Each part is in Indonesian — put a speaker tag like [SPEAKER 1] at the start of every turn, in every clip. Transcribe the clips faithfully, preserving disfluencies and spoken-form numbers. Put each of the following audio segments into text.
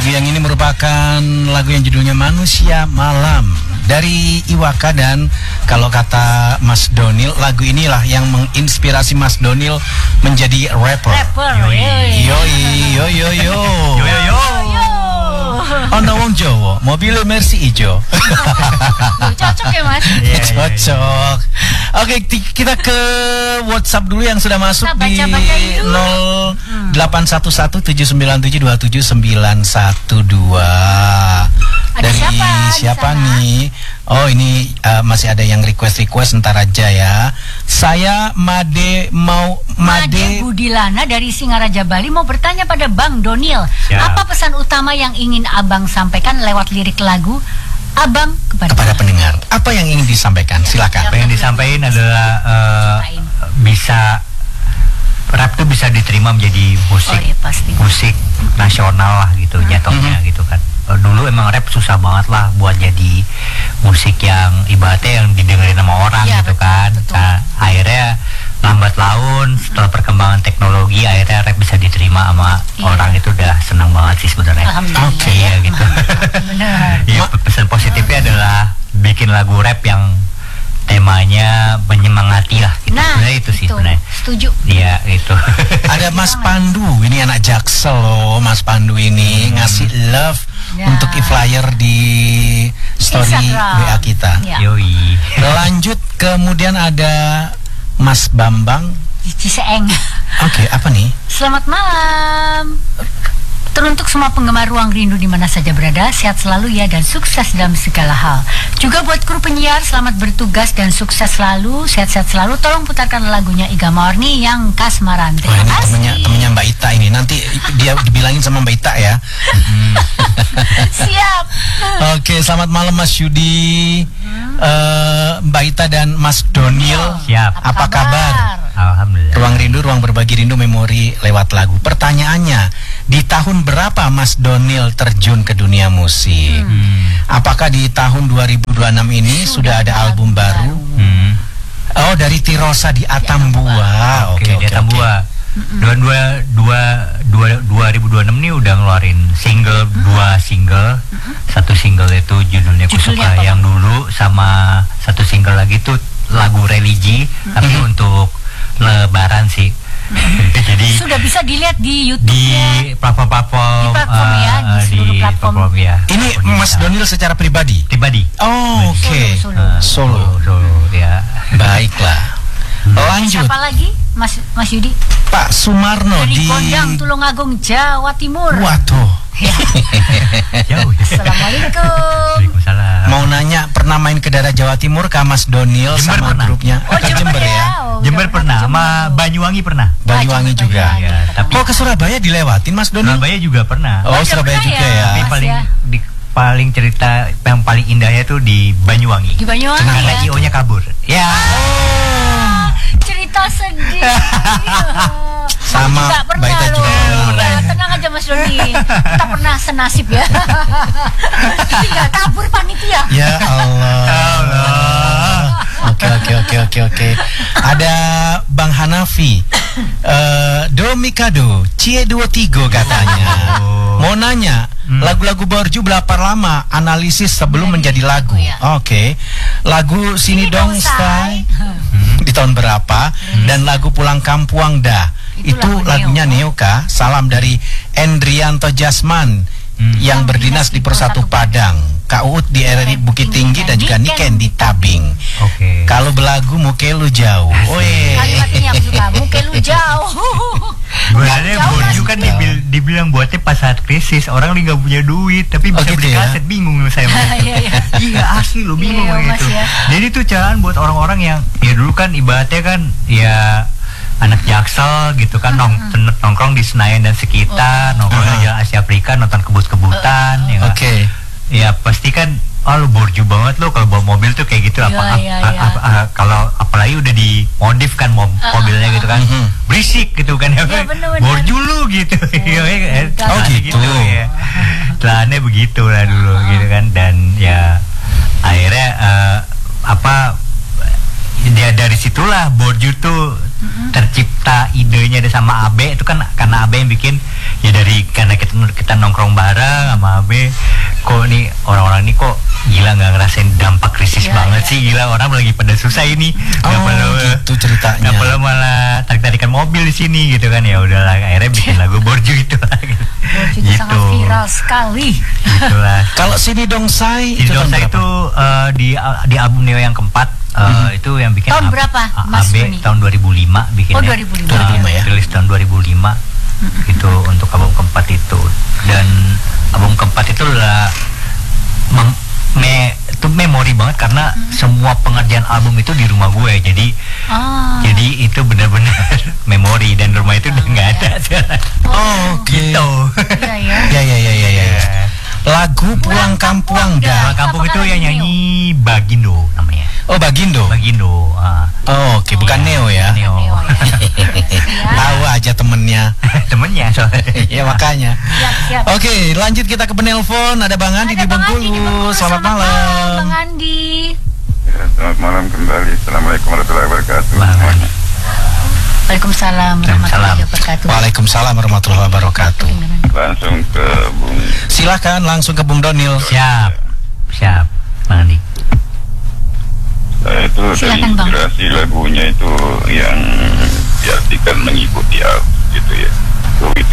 [SPEAKER 1] yang ini merupakan lagu yang judulnya Manusia Malam dari Iwaka, dan kalau kata Mas Donil, lagu inilah yang menginspirasi Mas Donil menjadi rapper.
[SPEAKER 2] Rapper.
[SPEAKER 1] Yoi, yoi, yo yo yo.
[SPEAKER 3] Yo yo yo.
[SPEAKER 1] Ono wong Jawa, mobilnya Mercy ijo.
[SPEAKER 2] Cocok ya Mas?
[SPEAKER 1] Yeah, cocok. Oke, okay, kita ke WhatsApp dulu yang sudah masuk
[SPEAKER 2] Kita
[SPEAKER 1] di
[SPEAKER 2] baca-baca dulu.
[SPEAKER 1] nol delapan satu satu tujuh sembilan tujuh dua tujuh sembilan satu dua.
[SPEAKER 2] Ada
[SPEAKER 1] Dari
[SPEAKER 2] siapa di
[SPEAKER 1] siapa
[SPEAKER 2] sana?
[SPEAKER 1] nih? Oh, ini uh, masih ada yang request-request, ntar aja ya. Saya Made mau
[SPEAKER 2] Made
[SPEAKER 1] Made
[SPEAKER 2] Budilana dari Singaraja Bali mau bertanya pada Bang Donil,
[SPEAKER 3] Siap.
[SPEAKER 2] apa pesan utama yang ingin Abang sampaikan lewat lirik lagu Abang kepada,
[SPEAKER 1] kepada pendengar. Apa yang ingin disampaikan? Silakan.
[SPEAKER 3] Apa yang disampaikan adalah uh, bisa rap tuh bisa diterima menjadi musik,
[SPEAKER 2] Oh, iya, pasti.
[SPEAKER 3] musik nasional lah gitu, jatuhnya
[SPEAKER 1] Mhm.
[SPEAKER 3] gitu kan. Uh, dulu emang rap susah banget lah buat jadi musik yang ibaratnya yang didengerin sama orang
[SPEAKER 2] Iya,
[SPEAKER 3] gitu
[SPEAKER 2] betul,
[SPEAKER 3] kan.
[SPEAKER 2] betul.
[SPEAKER 3] Nah, akhirnya lambat laun setelah perkembangan teknologi akhirnya rap bisa diterima sama
[SPEAKER 2] Iya.
[SPEAKER 3] orang, itu udah senang banget sih sebenarnya.
[SPEAKER 2] Alhamdulillah.
[SPEAKER 1] Oke.
[SPEAKER 3] Iya gitu.
[SPEAKER 2] Benar.
[SPEAKER 3] Iya, pesan positifnya adalah bikin lagu rap yang temanya menyemangati lah gitu.
[SPEAKER 2] Nah,
[SPEAKER 3] Sebenarnya itu sih
[SPEAKER 2] itu.
[SPEAKER 3] sebenarnya.
[SPEAKER 2] Setuju.
[SPEAKER 3] Iya itu.
[SPEAKER 1] Ada Mas Pandu, ini anak Jaksel loh. Mas Pandu ini ngasih love
[SPEAKER 2] Ya.
[SPEAKER 1] untuk e-flyer di story
[SPEAKER 2] Instagram.
[SPEAKER 1] W A kita.
[SPEAKER 2] Ya.
[SPEAKER 3] Yoi.
[SPEAKER 1] Lanjut, kemudian ada Mas Bambang.
[SPEAKER 2] Ciseeng.
[SPEAKER 1] Oke, apa nih?
[SPEAKER 2] Selamat malam. Teruntuk semua penggemar Ruang Rindu di mana saja berada, sehat selalu ya dan sukses dalam segala hal. Juga buat kru penyiar, selamat bertugas dan sukses selalu, sehat-sehat selalu. Tolong putarkan lagunya Iga Marni yang Kasmaran.
[SPEAKER 1] Wah,
[SPEAKER 2] Terima
[SPEAKER 1] ini
[SPEAKER 2] kasih.
[SPEAKER 1] temennya, temennya Mbak Ita ini. Nanti dia dibilangin sama Mbak Ita ya.
[SPEAKER 2] Siap.
[SPEAKER 1] Oke, selamat malam Mas Yudi, eh, Mbak Ita dan Mas Donil.
[SPEAKER 3] Siap.
[SPEAKER 1] Apa kabar?
[SPEAKER 3] Alhamdulillah.
[SPEAKER 1] Ruang Rindu, ruang berbagi rindu, memori lewat lagu. Pertanyaannya, di tahun berapa Mas Donil terjun ke dunia musik?
[SPEAKER 3] Hmm.
[SPEAKER 1] Apakah di tahun dua ribu dua puluh enam ini sudah,
[SPEAKER 2] Sudah
[SPEAKER 1] ada
[SPEAKER 2] ada
[SPEAKER 1] album
[SPEAKER 2] album
[SPEAKER 1] baru?
[SPEAKER 3] Hmm.
[SPEAKER 1] Oh, dari Tirosa di Atambua.
[SPEAKER 3] Oke,
[SPEAKER 1] Oke,
[SPEAKER 3] di Atambua. Dua dua dua dua dua ribu dua puluh enam nih udah ngeluarin single, dua single. Satu single itu judulnya Ku
[SPEAKER 2] Judulnya
[SPEAKER 3] Suka
[SPEAKER 2] apa,
[SPEAKER 3] yang dulu, sama satu single lagi tuh lagu religi, tapi untuk Lebaran sih. Jadi
[SPEAKER 2] Sudah bisa dilihat di
[SPEAKER 3] di
[SPEAKER 2] YouTube-nya.
[SPEAKER 3] platform-platform
[SPEAKER 2] Di platform ya, di
[SPEAKER 3] eh,
[SPEAKER 2] seluruh
[SPEAKER 3] di
[SPEAKER 2] platform.
[SPEAKER 3] ya.
[SPEAKER 1] Ini
[SPEAKER 3] Platform
[SPEAKER 1] Mas
[SPEAKER 3] digital.
[SPEAKER 1] Donil secara pribadi?
[SPEAKER 3] Pribadi.
[SPEAKER 1] Oh, oke.
[SPEAKER 2] Solo,
[SPEAKER 3] Eh,
[SPEAKER 1] Solo.
[SPEAKER 3] Solo ya.
[SPEAKER 1] Baiklah. Lanjut,
[SPEAKER 2] Siapa lagi, Mas Mas Yudi?
[SPEAKER 1] Pak Sumarno
[SPEAKER 2] Dari
[SPEAKER 1] di
[SPEAKER 2] Gondang, Tulungagung, Jawa Timur.
[SPEAKER 1] Waduh.
[SPEAKER 2] Ya.
[SPEAKER 3] Jauh ya.
[SPEAKER 2] Assalamualaikum.
[SPEAKER 3] Waalaikumsalam.
[SPEAKER 1] Mau nanya, pernah main ke daerah Jawa Timur kah Mas Donil
[SPEAKER 3] Jember
[SPEAKER 1] sama
[SPEAKER 3] pernah.
[SPEAKER 1] grupnya?
[SPEAKER 2] Oh,
[SPEAKER 1] Ke
[SPEAKER 2] Jember ya. Oh,
[SPEAKER 3] Jember
[SPEAKER 2] udah
[SPEAKER 3] pernah,
[SPEAKER 2] ke
[SPEAKER 3] sama
[SPEAKER 2] Jember.
[SPEAKER 3] Banyuwangi pernah.
[SPEAKER 1] Banyuwangi
[SPEAKER 2] Ah,
[SPEAKER 1] juga.
[SPEAKER 2] Banyuwangi.
[SPEAKER 3] Ya, tapi
[SPEAKER 1] Oh, ke Surabaya dilewatin Mas Donil?
[SPEAKER 3] Surabaya juga pernah.
[SPEAKER 1] Oh,
[SPEAKER 2] Oh,
[SPEAKER 1] Surabaya
[SPEAKER 2] pernah
[SPEAKER 1] juga
[SPEAKER 2] ya?
[SPEAKER 1] ya.
[SPEAKER 3] Tapi
[SPEAKER 2] Mas
[SPEAKER 3] paling
[SPEAKER 2] ya.
[SPEAKER 3] di paling cerita yang paling indahnya tuh di Banyuwangi.
[SPEAKER 2] Di Banyuwangi
[SPEAKER 3] Karena
[SPEAKER 2] ya.
[SPEAKER 3] I O-nya kabur. Ya.
[SPEAKER 2] Ah, cerita sedih.
[SPEAKER 1] Sama
[SPEAKER 2] Tidak pernah
[SPEAKER 1] Mbak Ita
[SPEAKER 2] loh.
[SPEAKER 1] juga pernah.
[SPEAKER 2] Ya, tenang aja Mas Doni. Kita pernah senasib ya. Tidak kabur panitia.
[SPEAKER 1] Ya Allah.
[SPEAKER 3] Allah.
[SPEAKER 1] Oke oke oke oke oke. Ada Bang Hanafi, eh Do Mikado, Cie dua tiga katanya.
[SPEAKER 3] Oh.
[SPEAKER 1] Mau nanya,
[SPEAKER 3] Hmm.
[SPEAKER 1] lagu-lagu Borju berapa lama analisis sebelum menjadi
[SPEAKER 2] Menjadi
[SPEAKER 1] lagu?
[SPEAKER 2] lagu, ya.
[SPEAKER 1] Oke, lagu Sini
[SPEAKER 2] Sini
[SPEAKER 1] Dong
[SPEAKER 2] Dong
[SPEAKER 1] Stay
[SPEAKER 2] Stay.
[SPEAKER 1] di tahun berapa? Dan lagu Pulang Kampuang Dah.
[SPEAKER 2] Itu
[SPEAKER 1] Itu
[SPEAKER 2] lagu
[SPEAKER 1] lagunya
[SPEAKER 2] Neo.
[SPEAKER 1] Neoka. Salam dari Endrianto Jasman
[SPEAKER 3] Hmm.
[SPEAKER 1] yang berdinas di Persatu Padang, Kak Uut di R R I Bukit Tinggi, dan juga Niken di Tabing.
[SPEAKER 3] Oke.
[SPEAKER 1] Kalau belagu muke lu jauh. Woi.
[SPEAKER 2] Kalimat ini yang suka muke lu jauh.
[SPEAKER 3] Sebenarnya
[SPEAKER 2] Jauh
[SPEAKER 3] Borju
[SPEAKER 2] lah,
[SPEAKER 3] kan
[SPEAKER 2] Sil.
[SPEAKER 3] dibil- dibilang buatnya pas saat krisis, orang lagi nggak punya duit tapi
[SPEAKER 1] Oh,
[SPEAKER 3] bisa
[SPEAKER 1] gitu
[SPEAKER 3] beli
[SPEAKER 1] ya?
[SPEAKER 3] kaset, bingung saya.
[SPEAKER 2] Iya, iya.
[SPEAKER 3] Iya asli lo bingung
[SPEAKER 2] Iya,
[SPEAKER 3] kayak
[SPEAKER 2] Mas,
[SPEAKER 3] gitu.
[SPEAKER 2] ya.
[SPEAKER 3] Jadi tuh carahan buat orang-orang yang ya dulu kan ibaratnya kan ya anak Jaksel gitu kan, nong nongkrong di Senayan dan sekitar, nongkrong
[SPEAKER 1] Uh-huh.
[SPEAKER 3] di Jalan Asia Afrika, nonton kebut-kebutan, ya nggak?
[SPEAKER 1] Oke.
[SPEAKER 3] Ya pasti kan, oh lu borju banget lo kalau bawa mobil tuh kayak gitu.
[SPEAKER 2] Iya,
[SPEAKER 3] apa
[SPEAKER 2] iya,
[SPEAKER 3] ap-
[SPEAKER 2] iya.
[SPEAKER 3] ap- ap- kalau apalagi udah dimodif kan mob-
[SPEAKER 2] Ah,
[SPEAKER 3] mobilnya gitu kan,
[SPEAKER 1] Mhm.
[SPEAKER 3] berisik gitu kan, ya
[SPEAKER 2] Iya, bener-bener.
[SPEAKER 3] borju lu gitu. Iya, ya,
[SPEAKER 2] betul.
[SPEAKER 1] Oh,
[SPEAKER 3] celananya
[SPEAKER 1] gitu.
[SPEAKER 3] ya. Celananya begitu lah dulu gitu kan, dan ya akhirnya eh, apa dia dari situlah borju tuh tercipta idenya ada sama Abe itu kan, karena Abe yang bikin ya, dari karena kita kita nongkrong bareng sama kok nih orang-orang ini kok gila nggak ngerasain dampak krisis
[SPEAKER 2] Ya,
[SPEAKER 3] banget
[SPEAKER 2] ya.
[SPEAKER 3] sih, gila orang lagi pada susah ini, nggak
[SPEAKER 1] Oh,
[SPEAKER 3] perlu
[SPEAKER 1] gitu ceritanya.
[SPEAKER 3] nggak perlu malah tarik-tarikan mobil di sini gitu kan, ya udahlah akhirnya bikin lagu Borju itu lah gitu.
[SPEAKER 2] Borju itu sangat viral sekali.
[SPEAKER 3] Gitulah.
[SPEAKER 1] Kalau Sini Dongsai
[SPEAKER 3] Di
[SPEAKER 1] itu tahun
[SPEAKER 3] Dosa
[SPEAKER 1] berapa?
[SPEAKER 3] itu eh, di di album Neo yang keempat, eh, itu yang bikin
[SPEAKER 2] Tahun
[SPEAKER 3] A-
[SPEAKER 2] berapa,
[SPEAKER 3] A-
[SPEAKER 2] Mas
[SPEAKER 3] A B
[SPEAKER 2] Doni?
[SPEAKER 3] tahun dua ribu lima bikinnya.
[SPEAKER 2] Oh, dua ribu lima.
[SPEAKER 1] dua ribu lima ya.
[SPEAKER 3] Rilis tahun dua ribu lima itu untuk album keempat itu, dan album keempat itu lah mem- me, itu memori banget karena semua pengerjaan album itu di rumah gue, jadi
[SPEAKER 2] Ah.
[SPEAKER 3] jadi itu benar-benar memori, dan rumah itu udah nggak ada sekarang.
[SPEAKER 1] Oh, oke.
[SPEAKER 3] Gitu.
[SPEAKER 2] Iya ya.
[SPEAKER 1] Ya ya ya ya ya. Lagu Pulang Kampung
[SPEAKER 3] Pulang
[SPEAKER 1] dah.
[SPEAKER 3] Kampung itu
[SPEAKER 2] Apakah
[SPEAKER 3] yang
[SPEAKER 2] lagi
[SPEAKER 3] nyanyi Bagindo namanya.
[SPEAKER 1] Oh, Bagindo.
[SPEAKER 3] Bagindo. ah.
[SPEAKER 1] Oh, oke, bukan Neo ya.
[SPEAKER 3] Neo.
[SPEAKER 2] Neo ya.
[SPEAKER 1] Tahu aja temennya.
[SPEAKER 3] Temennya soalnya.
[SPEAKER 1] Ya makanya.
[SPEAKER 2] Siap, siap.
[SPEAKER 1] Oke, lanjut kita ke penelpon. Ada Bang Andi
[SPEAKER 2] Ada
[SPEAKER 1] di
[SPEAKER 2] Bang Andi di
[SPEAKER 1] Bengkulu.
[SPEAKER 2] Bengkulu.
[SPEAKER 1] Selamat
[SPEAKER 2] Bang
[SPEAKER 1] malam.
[SPEAKER 2] Andi.
[SPEAKER 4] Ya, selamat malam kembali. Assalamualaikum warahmatullahi wabarakatuh.
[SPEAKER 3] Bang.
[SPEAKER 2] Waalaikumsalam warahmatullahi wabarakatuh.
[SPEAKER 1] Waalaikumsalam warahmatullahi wabarakatuh.
[SPEAKER 4] Langsung ke Bung.
[SPEAKER 1] Silahkan langsung ke Bung Donil.
[SPEAKER 3] Siap. Siap. Bang Andi.
[SPEAKER 4] Saya itu
[SPEAKER 2] Silakan, Bang.
[SPEAKER 4] terinspirasi lagunya itu yang diartikan mengikuti aku gitu ya. Itu itu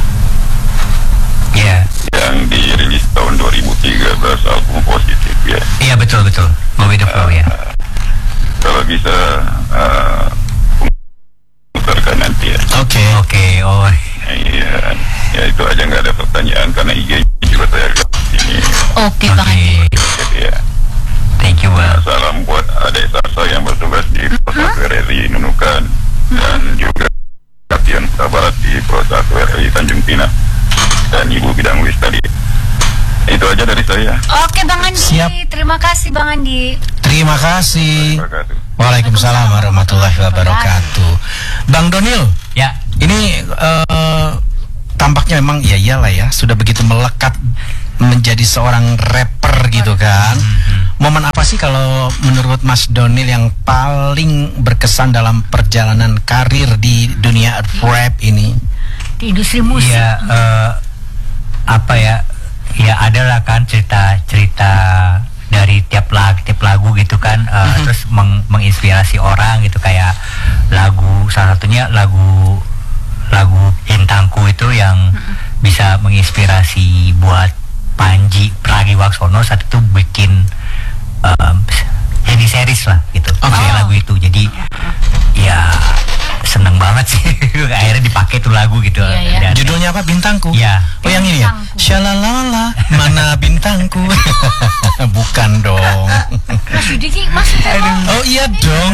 [SPEAKER 3] Iya.
[SPEAKER 4] yang dirilis tahun dua ribu tiga belas, album Positif ya.
[SPEAKER 3] Iya betul betul. Go with the flow ya.
[SPEAKER 4] Kalau bisa uh, putarkan nanti ya.
[SPEAKER 1] Oke.
[SPEAKER 3] Oke. Oh.
[SPEAKER 4] Iya, ya itu aja, nggak ada pertanyaan karena I G juga saya lihat ini.
[SPEAKER 2] Oke, Bang Andi.
[SPEAKER 3] Oke.
[SPEAKER 4] Jadi ya.
[SPEAKER 3] Thank you Bang.
[SPEAKER 4] Salam buat adik Sarsa yang bertugas di Pos satu R R I Nunukan dan juga Kapten Barat di Pos satu R R I Tanjung Pinang dan Ibu Bidang Wis tadi. Itu aja dari saya.
[SPEAKER 2] Oke, Bang Andi.
[SPEAKER 1] Siap.
[SPEAKER 2] Terima kasih, Bang Andi.
[SPEAKER 1] Terima kasih.
[SPEAKER 4] Terima kasih.
[SPEAKER 1] Waalaikumsalam warahmatullahi wabarakatuh. Bang Donil,
[SPEAKER 3] Ya.
[SPEAKER 1] ini eh, tampaknya memang ya iyalah ya, sudah begitu melekat menjadi seorang rapper gitu kan. Momen apa sih kalau menurut Mas Donil yang paling berkesan dalam perjalanan karir di dunia rap ini?
[SPEAKER 2] Di industri musik.
[SPEAKER 3] Iya. eh, apa ya? Ya adalah kan cerita-cerita dari tiap lagu, tiap lagu gitu kan, eh, terus meng- menginspirasi orang gitu, kayak lagu salah satunya lagu lagu Bintangku itu yang bisa menginspirasi buat Panji Pragiwaksono saat itu bikin um, jadi series lah gitu.
[SPEAKER 1] Oke.
[SPEAKER 3] Kayak lagu itu, jadi ya seneng banget sih akhirnya dipakai tuh lagu gitu.
[SPEAKER 2] Iya, iya.
[SPEAKER 3] Dan-
[SPEAKER 1] Judulnya apa? Bintangku.
[SPEAKER 3] Iya.
[SPEAKER 1] Oh yang ini ya?
[SPEAKER 2] Bintangku.
[SPEAKER 1] Shalalala, mana bintangku? Bukan dong.
[SPEAKER 2] Mas Yudi sih, Mas Yudi mau
[SPEAKER 1] Oh iya dong.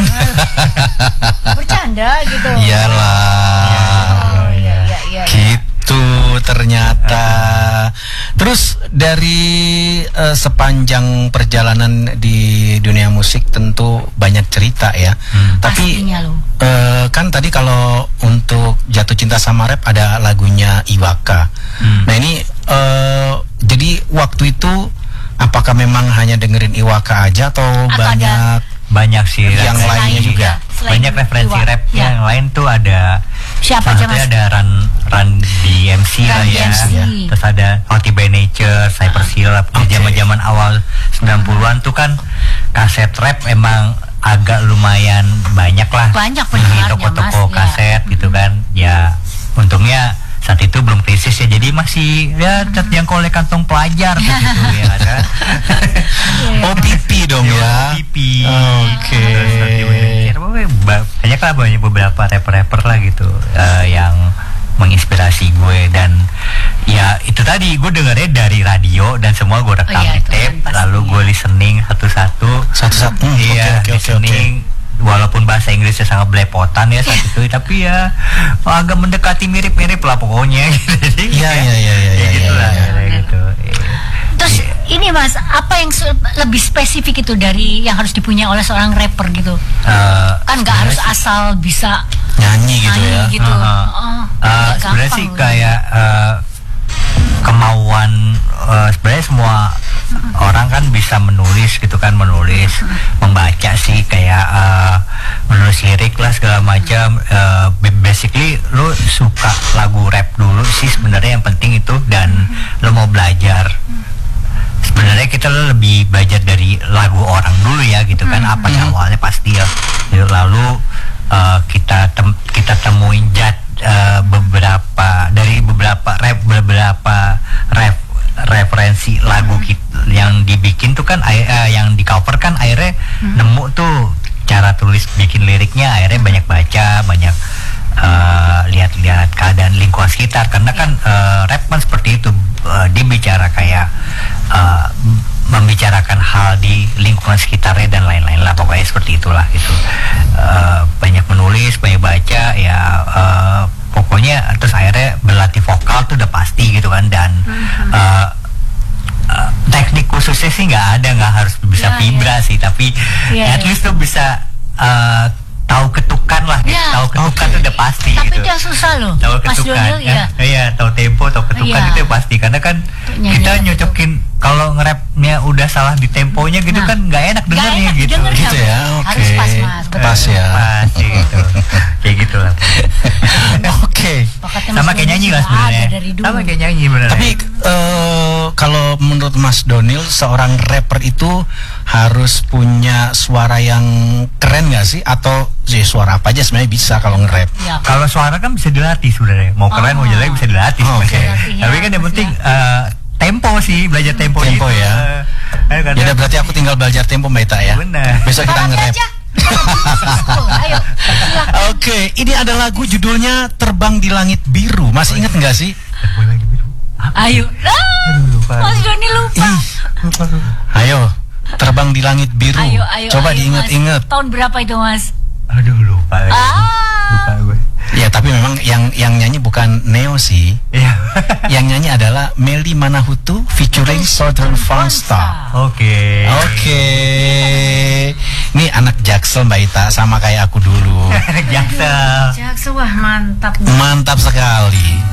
[SPEAKER 2] bercanda gitu.
[SPEAKER 1] Iyalah.
[SPEAKER 2] Oh, iya, iya, iya.
[SPEAKER 1] Gitu ternyata. Terus dari eh, sepanjang perjalanan di dunia musik tentu banyak cerita ya. Tapi
[SPEAKER 2] Pastinya loh.
[SPEAKER 1] eh, kan tadi kalau untuk Jatuh Cinta Sama Rap ada lagunya Iwaka. Nah ini eh, jadi waktu itu apakah memang hanya dengerin Iwaka aja atau,
[SPEAKER 2] Atau
[SPEAKER 1] banyak
[SPEAKER 3] banyak sih
[SPEAKER 1] Yang
[SPEAKER 3] referensi
[SPEAKER 1] lainnya juga.
[SPEAKER 2] Selain
[SPEAKER 3] banyak referensi
[SPEAKER 2] Iwa.
[SPEAKER 3] rap
[SPEAKER 2] Ya.
[SPEAKER 3] yang lain tuh ada
[SPEAKER 2] Siapa
[SPEAKER 3] salah
[SPEAKER 2] aja,
[SPEAKER 3] satunya
[SPEAKER 2] Mas?
[SPEAKER 3] ada Run Run D M C
[SPEAKER 2] Run
[SPEAKER 3] lah
[SPEAKER 2] D
[SPEAKER 3] ya.
[SPEAKER 2] M C.
[SPEAKER 3] Terus ada Naughty by Nature, Cypress Hill.
[SPEAKER 1] Oke.
[SPEAKER 3] Zaman-zaman awal sembilan puluhan tuh kan kaset rap emang agak lumayan banyak lah
[SPEAKER 2] Banyak
[SPEAKER 3] di
[SPEAKER 2] pendengarnya,
[SPEAKER 3] toko-toko
[SPEAKER 2] Mas, ya.
[SPEAKER 3] kaset gitu kan. Ya untungnya saat itu belum krisis ya, jadi masih ya terjangkau oleh kantong pelajar saat itu ya kan.
[SPEAKER 1] Oh pipi dong ya.
[SPEAKER 3] Pipi.
[SPEAKER 1] Oke.
[SPEAKER 3] Terus Naughty by Nature. Pokoknya ba- banyak lah, banyak beberapa rapper-rapper lah gitu eh, yang menginspirasi gue, dan ya itu tadi gue dengernya dari radio dan semua gue rekam
[SPEAKER 2] Oh iya,
[SPEAKER 3] di
[SPEAKER 2] itu kan
[SPEAKER 3] tape,
[SPEAKER 2] pastinya.
[SPEAKER 3] lalu gue listening satu-satu.
[SPEAKER 1] Satu-satu. Hmm,
[SPEAKER 3] Iya,
[SPEAKER 1] oke, oke, oke,
[SPEAKER 3] listening. Walaupun bahasa Inggrisnya sangat belepotan ya saat itu, tapi ya agak mendekati mirip-mirip lah pokoknya. Jadi
[SPEAKER 1] Iya,
[SPEAKER 3] ya,
[SPEAKER 1] iya, iya, iya,
[SPEAKER 3] ya
[SPEAKER 1] iya,
[SPEAKER 3] gitu lah,
[SPEAKER 1] iya.
[SPEAKER 3] kayak gitu. Iya.
[SPEAKER 2] Terus ini Mas, apa yang su- lebih spesifik itu dari yang harus dipunyai oleh seorang rapper gitu?
[SPEAKER 3] Eh,
[SPEAKER 2] Kan nggak harus asal bisa
[SPEAKER 1] Nyanyi gitu
[SPEAKER 2] nyanyi
[SPEAKER 1] ya.
[SPEAKER 2] gitu.
[SPEAKER 3] Aha.
[SPEAKER 2] Oh,
[SPEAKER 3] Uh,
[SPEAKER 2] nggak
[SPEAKER 3] sebenarnya
[SPEAKER 2] gampang
[SPEAKER 3] sih
[SPEAKER 2] loh.
[SPEAKER 3] kayak uh, kemauan uh, sebenarnya semua orang kan bisa menulis gitu kan, menulis, membaca sih kayak uh, menulis lirik lah segala macam. Uh, basically lu suka lagu rap dulu sih sebenarnya yang penting itu, dan lu mau belajar kita lebih belajar dari lagu orang dulu ya gitu kan,
[SPEAKER 2] Hmm.
[SPEAKER 3] apa sih awalnya pasti ya. Lalu uh, kita tem kita temuin jad uh, beberapa dari beberapa rap beberapa ref referensi lagu kita yang dibikin tuh kan uh, yang di cover kan akhirnya
[SPEAKER 2] Hmm.
[SPEAKER 3] nemu tuh cara tulis bikin liriknya, akhirnya banyak baca, banyak uh, lihat-lihat keadaan lingkungan sekitar karena kan uh, rap kan seperti itu, uh, dia bicara kayak uh, membicarakan hal di lingkungan sekitarnya dan lain-lain lah, pokoknya seperti itulah gitu. Uh, banyak menulis, banyak baca ya, uh, pokoknya terus akhirnya berlatih vokal tuh udah pasti gitu kan, dan uh, uh, teknik khususnya sih nggak ada, nggak harus bisa
[SPEAKER 2] Ya,
[SPEAKER 3] vibra
[SPEAKER 2] ya.
[SPEAKER 3] sih, tapi
[SPEAKER 2] Ya,
[SPEAKER 3] at
[SPEAKER 2] ya.
[SPEAKER 3] least tuh bisa uh, tahu ketukan lah gitu.
[SPEAKER 2] Ya.
[SPEAKER 3] Tahu ketukan
[SPEAKER 1] Oke.
[SPEAKER 3] tuh udah pasti
[SPEAKER 2] Tapi
[SPEAKER 3] gitu.
[SPEAKER 2] itu yang susah loh,
[SPEAKER 3] Tahu
[SPEAKER 2] Mas
[SPEAKER 3] ketukan
[SPEAKER 2] Donil, ya.
[SPEAKER 3] Iya, tahu tempo, tahu ketukan
[SPEAKER 2] Iya.
[SPEAKER 3] itu yang pasti karena kan
[SPEAKER 2] Nyanyi
[SPEAKER 3] kita
[SPEAKER 2] gitu.
[SPEAKER 3] nyocokin kalau nge-rapnya udah salah di temponya gitu
[SPEAKER 2] Nah.
[SPEAKER 3] kan nggak enak
[SPEAKER 2] Nggak
[SPEAKER 3] dengernya
[SPEAKER 2] enak
[SPEAKER 3] gitu.
[SPEAKER 2] didengar
[SPEAKER 1] Gitu ya, oke.
[SPEAKER 2] Harus pas, Mas. Betul.
[SPEAKER 1] Pas ya.
[SPEAKER 3] Pas gitu. Kayak gitu lah.
[SPEAKER 1] Oke.
[SPEAKER 2] Bakatnya
[SPEAKER 3] Sama
[SPEAKER 2] Mas
[SPEAKER 3] kayak nyanyi
[SPEAKER 2] Donil
[SPEAKER 3] lah
[SPEAKER 2] sudah
[SPEAKER 3] sebenarnya.
[SPEAKER 2] ada dari dulu.
[SPEAKER 3] Sama kayak nyanyi beneran.
[SPEAKER 1] Tapi eh, kalau menurut Mas Donil, seorang rapper itu harus punya suara yang keren nggak sih? Atau sih suara apa aja sebenarnya bisa kalau nge-rap?
[SPEAKER 2] Ya,
[SPEAKER 3] kalau suara kan bisa dilatih sebenarnya. Mau keren mau
[SPEAKER 2] Oh.
[SPEAKER 3] jelek bisa dilatih.
[SPEAKER 1] Oh, oke.
[SPEAKER 3] sebenarnya.
[SPEAKER 2] Dilatih, ya,
[SPEAKER 3] Tapi kan yang
[SPEAKER 2] terus
[SPEAKER 3] penting
[SPEAKER 2] ya.
[SPEAKER 3] eh, tempo sih, belajar tempo,
[SPEAKER 1] Tempo
[SPEAKER 3] gitu.
[SPEAKER 1] ya.
[SPEAKER 3] Eh, kadang-
[SPEAKER 1] Ya udah, berarti aku tinggal belajar tempo Mbak Ita ya.
[SPEAKER 3] Benar.
[SPEAKER 1] Besok kita
[SPEAKER 2] Sekarang
[SPEAKER 1] nge-rap.
[SPEAKER 2] aja. School, ayo. Silakan.
[SPEAKER 1] Oke, ini ada lagu judulnya Terbang di Langit Biru. Masih ingat nggak sih?
[SPEAKER 3] Tempo lagi biru.
[SPEAKER 2] Ayo. Ah,
[SPEAKER 3] lupa.
[SPEAKER 2] Mas Doni lupa.
[SPEAKER 1] Ih, ayo, Terbang di Langit Biru.
[SPEAKER 2] Ayo, ayo.
[SPEAKER 1] Coba
[SPEAKER 2] ayo,
[SPEAKER 1] diingat-ingat.
[SPEAKER 2] Mas. Tahun berapa itu, Mas?
[SPEAKER 3] Aduh lupa. lagi. Lupa
[SPEAKER 2] Ah.
[SPEAKER 3] gue.
[SPEAKER 1] Ya, tapi memang yang yang nyanyi bukan Neo sih.
[SPEAKER 3] Iya.
[SPEAKER 1] Yang nyanyi adalah Melly Manahutu featuring Southern Fun Star.
[SPEAKER 3] Oke.
[SPEAKER 1] Oke. Ini anak Jaksel Mbak Ita, sama kayak aku dulu.
[SPEAKER 3] Anak Jaksel.
[SPEAKER 2] Jaksel, wah mantap.
[SPEAKER 1] Mantap sekali.